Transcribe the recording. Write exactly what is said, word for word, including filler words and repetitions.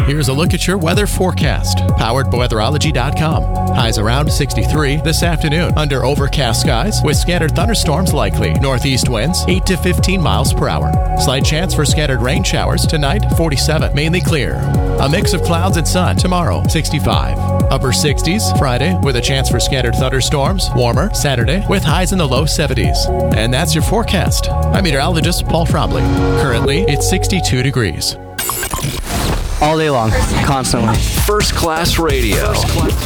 Here's a look at your weather forecast, powered by weatherology dot com. Highs around sixty-three this afternoon under overcast skies with scattered thunderstorms likely. Northeast winds eight to fifteen miles per hour. Slight chance for scattered rain showers tonight, forty-seven, mainly clear. A mix of clouds and sun tomorrow, sixty-five. Upper sixties Friday with a chance for scattered thunderstorms. Warmer Saturday with highs in the low seventies. And that's your forecast. I'm meteorologist Paul Frobley. Currently, it's sixty-two degrees. All day long, constantly. First Class Radio.